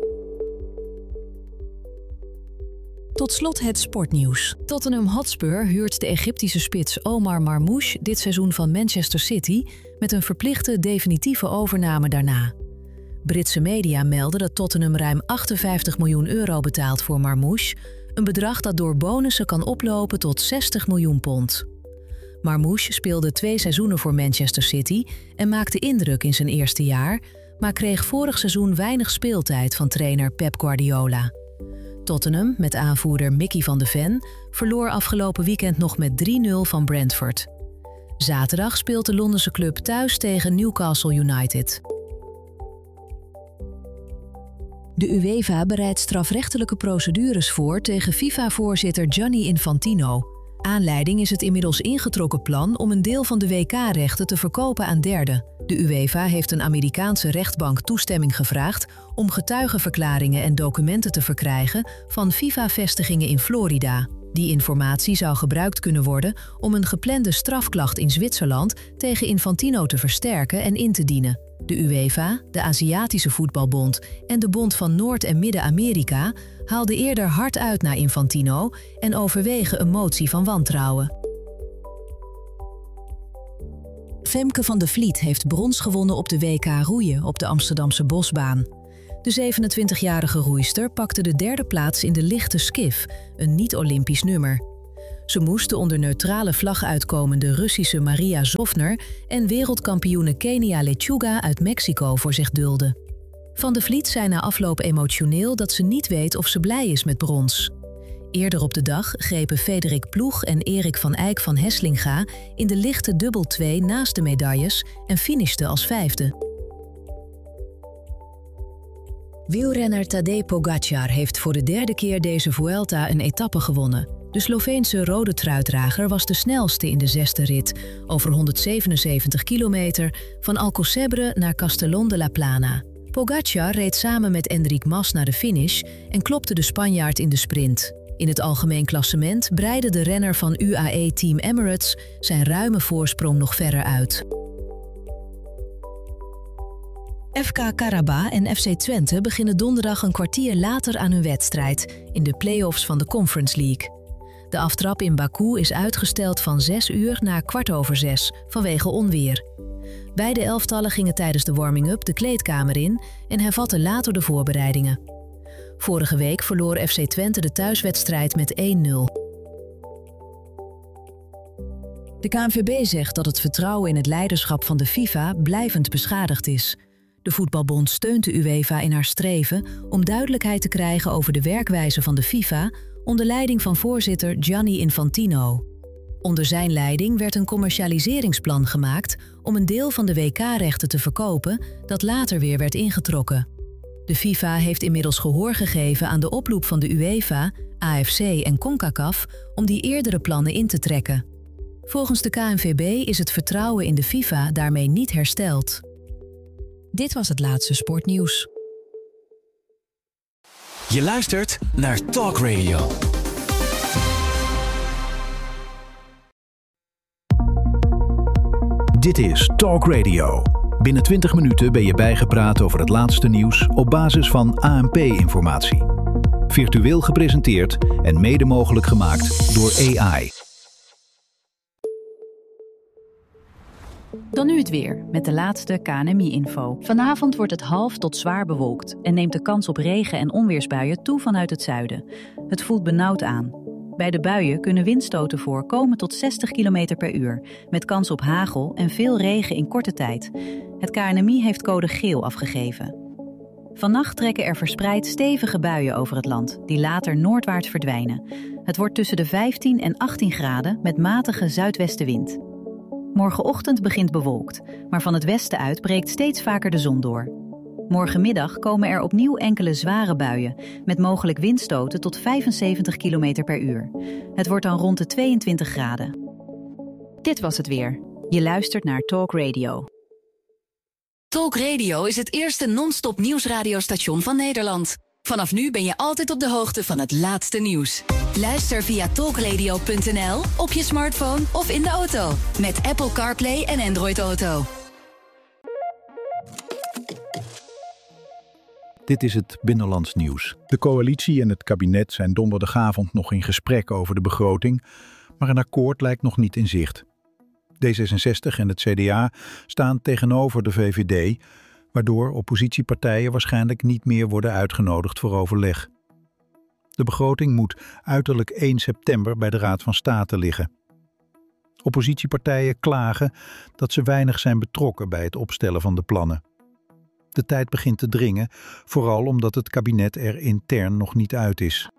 Tot slot het sportnieuws. Tottenham Hotspur huurt de Egyptische spits Omar Marmoush dit seizoen van Manchester City met een verplichte definitieve overname daarna. Britse media melden dat Tottenham ruim €58 miljoen betaalt voor Marmoush, een bedrag dat door bonussen kan oplopen tot £60 miljoen. Marmoush speelde 2 seizoenen voor Manchester City en maakte indruk in zijn eerste jaar, maar kreeg vorig seizoen weinig speeltijd van trainer Pep Guardiola. Tottenham, met aanvoerder Mickey van de Ven, verloor afgelopen weekend nog met 3-0 van Brentford. Zaterdag speelt de Londense club thuis tegen Newcastle United. De UEFA bereidt strafrechtelijke procedures voor tegen FIFA-voorzitter Gianni Infantino. Aanleiding is het inmiddels ingetrokken plan om een deel van de WK-rechten te verkopen aan derden. De UEFA heeft een Amerikaanse rechtbank toestemming gevraagd om getuigenverklaringen en documenten te verkrijgen van FIFA-vestigingen in Florida. Die informatie zou gebruikt kunnen worden om een geplande strafklacht in Zwitserland tegen Infantino te versterken en in te dienen. De UEFA, de Aziatische Voetbalbond en de Bond van Noord- en Midden-Amerika haalden eerder hard uit naar Infantino en overwegen een motie van wantrouwen. Femke van de Vliet heeft brons gewonnen op de WK roeien op de Amsterdamse Bosbaan. De 27-jarige roeister pakte de 3e plaats in de lichte skif, een niet-Olympisch nummer. Ze moest de onder neutrale vlag uitkomende Russische Maria Zofner en wereldkampioene Kenia Lechuga uit Mexico voor zich dulden. Van de Vliet zei na afloop emotioneel dat ze niet weet of ze blij is met brons. Eerder op de dag grepen Frederik Ploeg en Erik van Eyck van Heslinga in de lichte dubbel 2 naast de medailles en finishten als 5e. Wielrenner Tadej Pogačar heeft voor de 3e keer deze Vuelta een etappe gewonnen. De Sloveense rode truitdrager was de snelste in de 6e rit, over 177 kilometer, van Alcocebre naar Castellón de la Plana. Pogačar reed samen met Enric Mas naar de finish en klopte de Spanjaard in de sprint. In het algemeen klassement breidde de renner van UAE Team Emirates zijn ruime voorsprong nog verder uit. FK Karabach en FC Twente beginnen donderdag een kwartier later aan hun wedstrijd in de play-offs van de Conference League. De aftrap in Baku is uitgesteld van 6 uur naar 6:15 vanwege onweer. Beide elftallen gingen tijdens de warming-up de kleedkamer in en hervatten later de voorbereidingen. Vorige week verloor FC Twente de thuiswedstrijd met 1-0. De KNVB zegt dat het vertrouwen in het leiderschap van de FIFA blijvend beschadigd is. De voetbalbond steunt de UEFA in haar streven om duidelijkheid te krijgen over de werkwijze van de FIFA onder leiding van voorzitter Gianni Infantino. Onder zijn leiding werd een commercialiseringsplan gemaakt om een deel van de WK-rechten te verkopen dat later weer werd ingetrokken. De FIFA heeft inmiddels gehoor gegeven aan de oproep van de UEFA, AFC en CONCACAF om die eerdere plannen in te trekken. Volgens de KNVB is het vertrouwen in de FIFA daarmee niet hersteld. Dit was het laatste sportnieuws. Je luistert naar Talk Radio. Dit is Talk Radio. Binnen 20 minuten ben je bijgepraat over het laatste nieuws op basis van ANP-informatie. Virtueel gepresenteerd en mede mogelijk gemaakt door AI. Dan nu het weer, met de laatste KNMI-info. Vanavond wordt het half tot zwaar bewolkt en neemt de kans op regen- en onweersbuien toe vanuit het zuiden. Het voelt benauwd aan. Bij de buien kunnen windstoten voorkomen tot 60 km per uur, met kans op hagel en veel regen in korte tijd. Het KNMI heeft code geel afgegeven. Vannacht trekken er verspreid stevige buien over het land, die later noordwaarts verdwijnen. Het wordt tussen de 15 en 18 graden met matige zuidwestenwind. Morgenochtend begint bewolkt, maar van het westen uit breekt steeds vaker de zon door. Morgenmiddag komen er opnieuw enkele zware buien, met mogelijk windstoten tot 75 km per uur. Het wordt dan rond de 22 graden. Dit was het weer. Je luistert naar Talk Radio. Talk Radio is het eerste non-stop nieuwsradiostation van Nederland. Vanaf nu ben je altijd op de hoogte van het laatste nieuws. Luister via talkradio.nl, op je smartphone of in de auto. Met Apple CarPlay en Android Auto. Dit is het Binnenlands Nieuws. De coalitie en het kabinet zijn donderdagavond nog in gesprek over de begroting, maar een akkoord lijkt nog niet in zicht. D66 en het CDA staan tegenover de VVD, waardoor oppositiepartijen waarschijnlijk niet meer worden uitgenodigd voor overleg. De begroting moet uiterlijk 1 september bij de Raad van State liggen. Oppositiepartijen klagen dat ze weinig zijn betrokken bij het opstellen van de plannen. De tijd begint te dringen, vooral omdat het kabinet er intern nog niet uit is.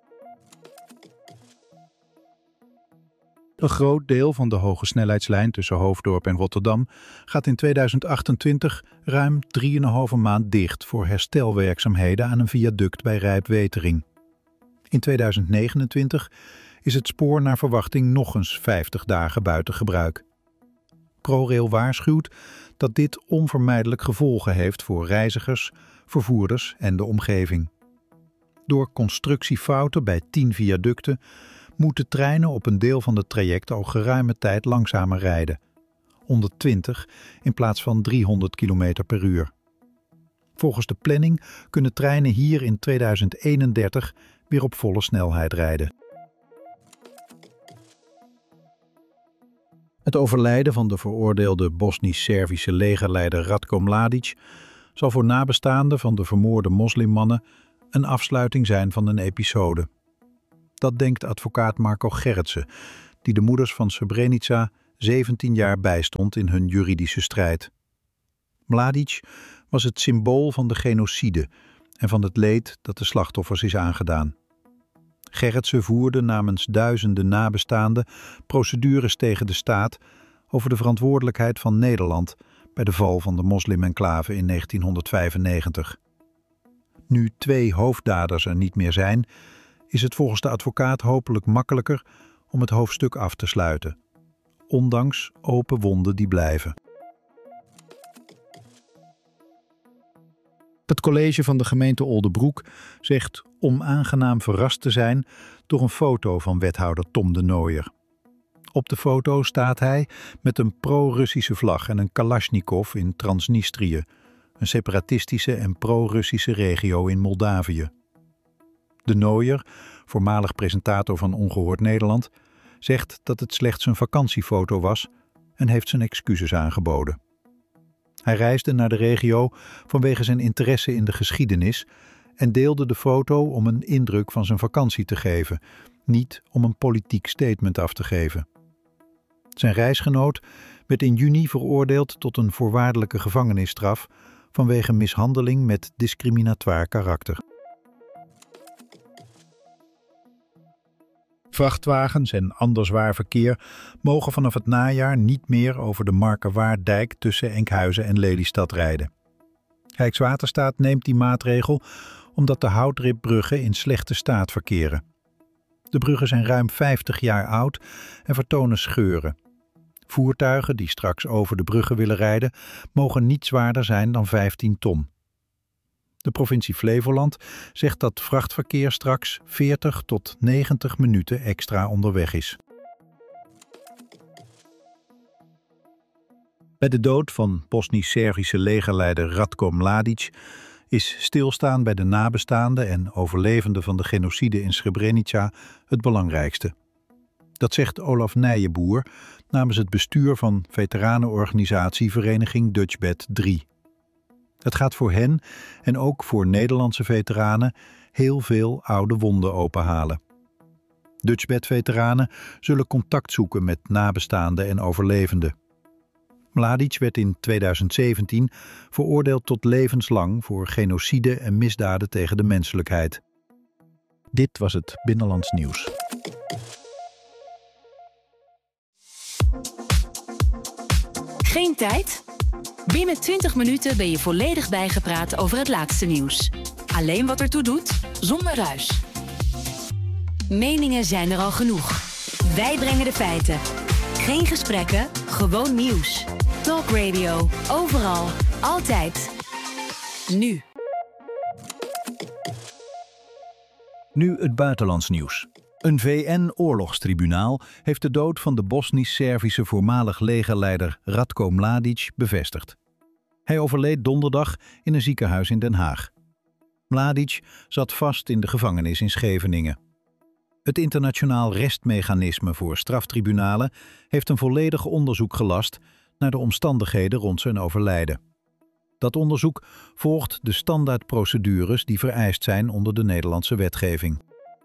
Een groot deel van de hogesnelheidslijn tussen Hoofddorp en Rotterdam gaat in 2028 ruim 3,5 maand dicht voor herstelwerkzaamheden aan een viaduct bij Rijpwetering. In 2029 is het spoor naar verwachting nog eens 50 dagen buiten gebruik. ProRail waarschuwt dat dit onvermijdelijk gevolgen heeft voor reizigers, vervoerders en de omgeving. Door constructiefouten bij 10 viaducten moeten treinen op een deel van het traject al geruime tijd langzamer rijden. 120 in plaats van 300 km per uur. Volgens de planning kunnen treinen hier in 2031 weer op volle snelheid rijden. Het overlijden van de veroordeelde Bosnisch-Servische legerleider Ratko Mladic zal voor nabestaanden van de vermoorde moslimmannen een afsluiting zijn van een episode. Dat denkt advocaat Marko Gerritsen, die de moeders van Srebrenica 17 jaar bijstond in hun juridische strijd. Mladic was het symbool van de genocide en van het leed dat de slachtoffers is aangedaan. Gerritsen voerde namens duizenden nabestaanden procedures tegen de staat over de verantwoordelijkheid van Nederland bij de val van de moslim-enclave in 1995. Nu 2 hoofddaders er niet meer zijn, is het volgens de advocaat hopelijk makkelijker om het hoofdstuk af te sluiten, ondanks open wonden die blijven. Het college van de gemeente Oldebroek zegt onaangenaam verrast te zijn door een foto van wethouder Tom de Nooijer. Op de foto staat hij met een pro-Russische vlag en een Kalashnikov in Transnistrië, een separatistische en pro-Russische regio in Moldavië. De Nooijer, voormalig presentator van Ongehoord Nederland, zegt dat het slechts een vakantiefoto was en heeft zijn excuses aangeboden. Hij reisde naar de regio vanwege zijn interesse in de geschiedenis en deelde de foto om een indruk van zijn vakantie te geven, niet om een politiek statement af te geven. Zijn reisgenoot werd in juni veroordeeld tot een voorwaardelijke gevangenisstraf vanwege mishandeling met discriminatoir karakter. Vrachtwagens en ander zwaar verkeer mogen vanaf het najaar niet meer over de Markerwaarddijk tussen Enkhuizen en Lelystad rijden. Rijkswaterstaat neemt die maatregel omdat de houtribbruggen in slechte staat verkeren. De bruggen zijn ruim 50 jaar oud en vertonen scheuren. Voertuigen die straks over de bruggen willen rijden, mogen niet zwaarder zijn dan 15 ton. De provincie Flevoland zegt dat vrachtverkeer straks 40 tot 90 minuten extra onderweg is. Bij de dood van Bosnisch-Servische legerleider Ratko Mladic is stilstaan bij de nabestaanden en overlevenden van de genocide in Srebrenica het belangrijkste. Dat zegt Olaf Nijenboer namens het bestuur van veteranenorganisatie Vereniging Dutchbed 3. Het gaat voor hen en ook voor Nederlandse veteranen heel veel oude wonden openhalen. Dutchbed-veteranen zullen contact zoeken met nabestaanden en overlevenden. Mladic werd in 2017 veroordeeld tot levenslang voor genocide en misdaden tegen de menselijkheid. Dit was het Binnenlands Nieuws. Geen tijd? Binnen 20 minuten ben je volledig bijgepraat over het laatste nieuws. Alleen wat ertoe doet, zonder ruis. Meningen zijn er al genoeg. Wij brengen de feiten. Geen gesprekken, gewoon nieuws. Talk Radio, overal, altijd. Nu. Nu het buitenlands nieuws. Een VN-oorlogstribunaal heeft de dood van de Bosnisch-Servische voormalig legerleider Ratko Mladic bevestigd. Hij overleed donderdag in een ziekenhuis in Den Haag. Mladic zat vast in de gevangenis in Scheveningen. Het internationaal restmechanisme voor straftribunalen heeft een volledig onderzoek gelast naar de omstandigheden rond zijn overlijden. Dat onderzoek volgt de standaardprocedures die vereist zijn onder de Nederlandse wetgeving.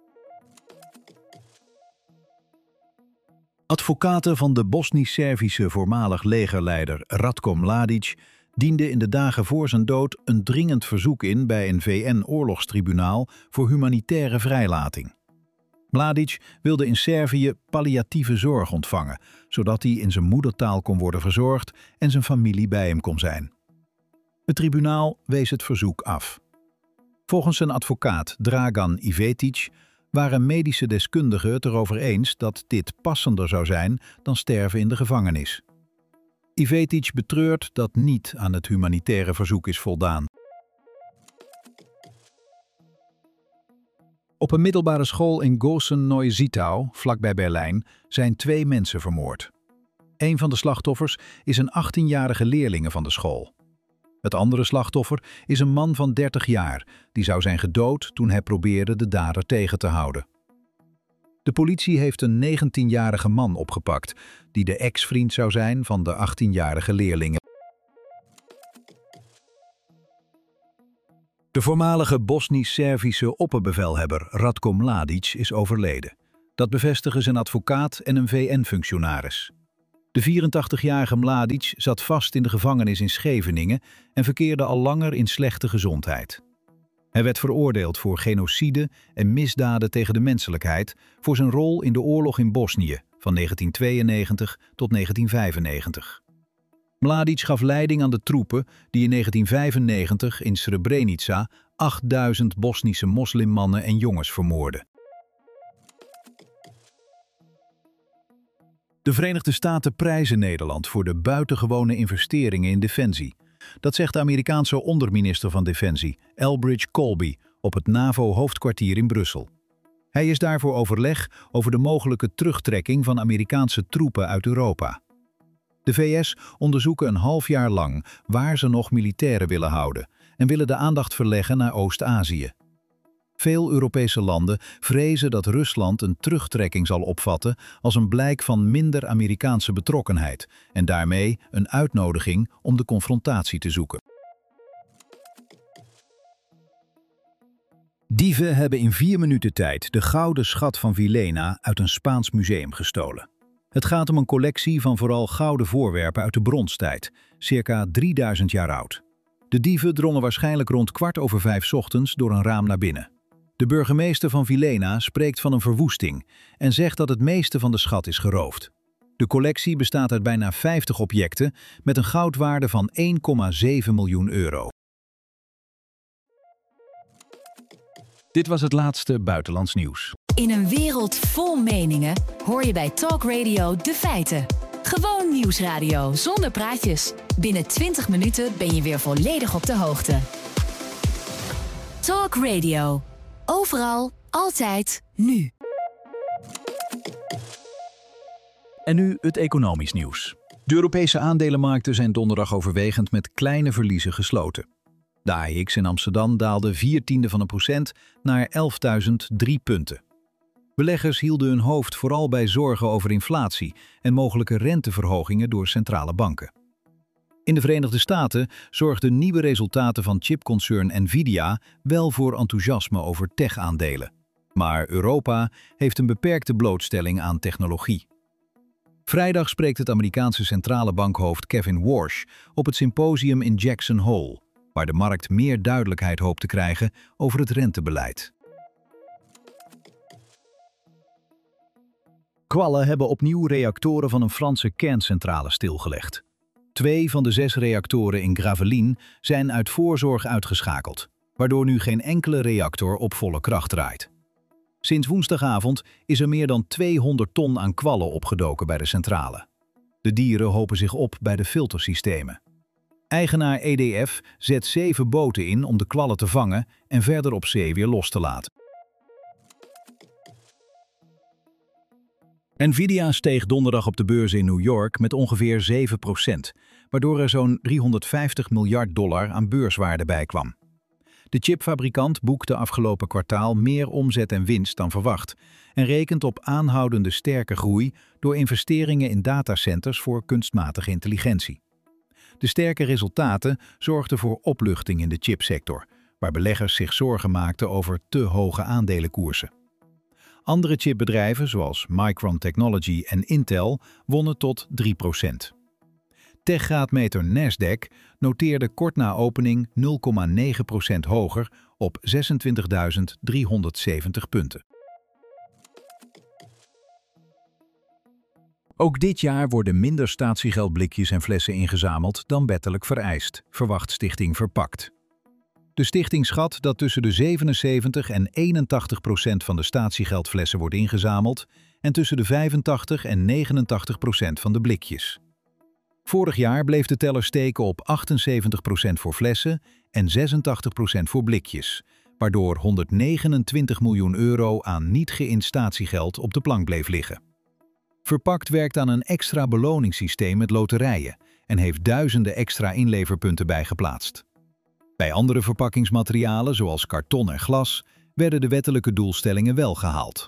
Advocaten van de Bosnisch-Servische voormalig legerleider Ratko Mladic dienden in de dagen voor zijn dood een dringend verzoek in bij een VN-oorlogstribunaal voor humanitaire vrijlating. Mladic wilde in Servië palliatieve zorg ontvangen, zodat hij in zijn moedertaal kon worden verzorgd en zijn familie bij hem kon zijn. Het tribunaal wees het verzoek af. Volgens zijn advocaat Dragan Ivetic waren medische deskundigen het erover eens dat dit passender zou zijn dan sterven in de gevangenis. Ivetic betreurt dat niet aan het humanitaire verzoek is voldaan. Op een middelbare school in Gosen-Neusiedlau, vlakbij Berlijn, zijn 2 mensen vermoord. Een van de slachtoffers is een 18-jarige leerlinge van de school. Het andere slachtoffer is een man van 30 jaar, die zou zijn gedood toen hij probeerde de dader tegen te houden. De politie heeft een 19-jarige man opgepakt, die de ex-vriend zou zijn van de 18-jarige leerlinge. De voormalige Bosnisch-Servische opperbevelhebber Ratko Mladic is overleden. Dat bevestigen zijn advocaat en een VN-functionaris. De 84-jarige Mladic zat vast in de gevangenis in Scheveningen en verkeerde al langer in slechte gezondheid. Hij werd veroordeeld voor genocide en misdaden tegen de menselijkheid voor zijn rol in de oorlog in Bosnië van 1992 tot 1995. Mladic gaf leiding aan de troepen die in 1995 in Srebrenica 8000 Bosnische moslimmannen en jongens vermoordden. De Verenigde Staten prijzen Nederland voor de buitengewone investeringen in defensie. Dat zegt de Amerikaanse onderminister van Defensie, Elbridge Colby, op het NAVO-hoofdkwartier in Brussel. Hij is daar voor overleg over de mogelijke terugtrekking van Amerikaanse troepen uit Europa. De VS onderzoeken een half jaar lang waar ze nog militairen willen houden en willen de aandacht verleggen naar Oost-Azië. Veel Europese landen vrezen dat Rusland een terugtrekking zal opvatten als een blijk van minder Amerikaanse betrokkenheid en daarmee een uitnodiging om de confrontatie te zoeken. Dieven hebben in 4 minuten tijd de gouden schat van Villena uit een Spaans museum gestolen. Het gaat om een collectie van vooral gouden voorwerpen uit de bronstijd, circa 3000 jaar oud. De dieven drongen waarschijnlijk rond 5:15 ochtends door een raam naar binnen. De burgemeester van Villena spreekt van een verwoesting en zegt dat het meeste van de schat is geroofd. De collectie bestaat uit bijna 50 objecten met een goudwaarde van €1,7 miljoen. Dit was het laatste buitenlands nieuws. In een wereld vol meningen hoor je bij Talk Radio de feiten. Gewoon nieuwsradio zonder praatjes. Binnen 20 minuten ben je weer volledig op de hoogte. Talk Radio. Overal, altijd, nu. En nu het economisch nieuws. De Europese aandelenmarkten zijn donderdag overwegend met kleine verliezen gesloten. De AEX in Amsterdam daalde 0,4% naar 11.003 punten. Beleggers hielden hun hoofd vooral bij zorgen over inflatie en mogelijke renteverhogingen door centrale banken. In de Verenigde Staten zorgden nieuwe resultaten van chipconcern Nvidia wel voor enthousiasme over tech-aandelen. Maar Europa heeft een beperkte blootstelling aan technologie. Vrijdag spreekt het Amerikaanse centrale bankhoofd Kevin Warsh op het symposium in Jackson Hole, waar de markt meer duidelijkheid hoopt te krijgen over het rentebeleid. Kwallen hebben opnieuw reactoren van een Franse kerncentrale stilgelegd. 2 van de 6 reactoren in Gravelines zijn uit voorzorg uitgeschakeld, waardoor nu geen enkele reactor op volle kracht draait. Sinds woensdagavond is er meer dan 200 ton aan kwallen opgedoken bij de centrale. De dieren hopen zich op bij de filtersystemen. Eigenaar EDF zet 7 boten in om de kwallen te vangen en verder op zee weer los te laten. Nvidia steeg donderdag op de beurs in New York met ongeveer 7%, waardoor er zo'n $350 miljard aan beurswaarde bij kwam. De chipfabrikant boekte afgelopen kwartaal meer omzet en winst dan verwacht en rekent op aanhoudende sterke groei door investeringen in datacenters voor kunstmatige intelligentie. De sterke resultaten zorgden voor opluchting in de chipsector, waar beleggers zich zorgen maakten over te hoge aandelenkoersen. Andere chipbedrijven zoals Micron Technology en Intel wonnen tot 3%. Techgraadmeter Nasdaq noteerde kort na opening 0,9% hoger op 26.370 punten. Ook dit jaar worden minder statiegeldblikjes en flessen ingezameld dan wettelijk vereist, verwacht Stichting Verpakt. De stichting schat dat tussen de 77 en 81% van de statiegeldflessen wordt ingezameld en tussen de 85 en 89% van de blikjes. Vorig jaar bleef de teller steken op 78% voor flessen en 86% voor blikjes, waardoor 129 miljoen euro aan niet-geïnstatiegeld op de plank bleef liggen. Verpakt werkt aan een extra beloningssysteem met loterijen en heeft duizenden extra inleverpunten bijgeplaatst. Bij andere verpakkingsmaterialen, zoals karton en glas, werden de wettelijke doelstellingen wel gehaald.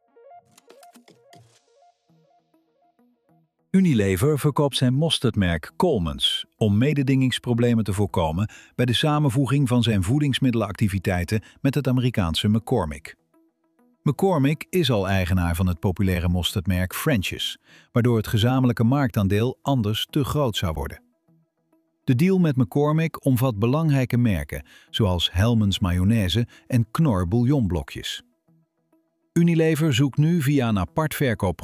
Unilever verkoopt zijn mosterdmerk Coleman's om mededingingsproblemen te voorkomen bij de samenvoeging van zijn voedingsmiddelenactiviteiten met het Amerikaanse McCormick. McCormick is al eigenaar van het populaire mosterdmerk French's, waardoor het gezamenlijke marktaandeel anders te groot zou worden. De deal met McCormick omvat belangrijke merken zoals Hellmann's mayonaise en Knorr bouillonblokjes. Unilever zoekt nu via een apart verkoopproject